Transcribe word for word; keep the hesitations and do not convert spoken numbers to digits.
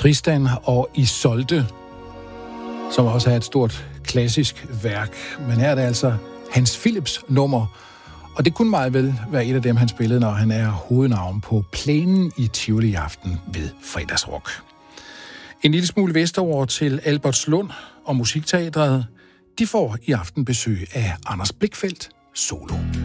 Tristan og Isolde, som også er et stort klassisk værk. Men her er det altså Hans Philips nummer, og det kunne meget vel være et af dem, han spillede, når han er hovednavn på plænen i Tivoli aften ved Fredagsrock. En lille smule vestover til Albertslund og Musikteatret. De får i aften besøg af Anders Blichfeldt solo.